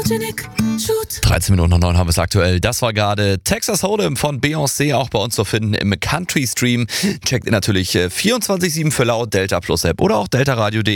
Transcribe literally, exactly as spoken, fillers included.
Photogenic Shoot. dreizehn Minuten nach neun haben wir es aktuell. Das war gerade Texas Hold'em von Beyoncé, auch bei uns zu finden im Country Stream. Checkt ihr natürlich vierundzwanzig sieben für laut, Delta Plus App oder auch delta radio punkt de.